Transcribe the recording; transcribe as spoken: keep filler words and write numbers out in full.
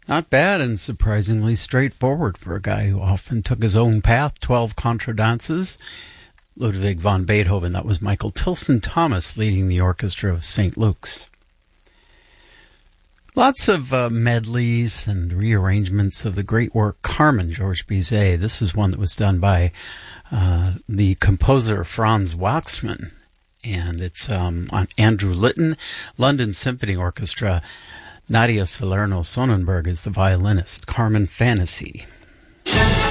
Not bad and surprisingly straightforward for a guy who often took his own path. Twelve contradances. Ludwig van Beethoven. That was Michael Tilson Thomas leading the orchestra of Saint Luke's. Lots of uh, medleys and rearrangements of the great work Carmen, Georges Bizet. This is one that was done by uh, the composer Franz Waxman. And it's um, on Andrew Litton, London Symphony Orchestra. Nadia Salerno Sonnenberg is the violinist. Carmen Fantasy.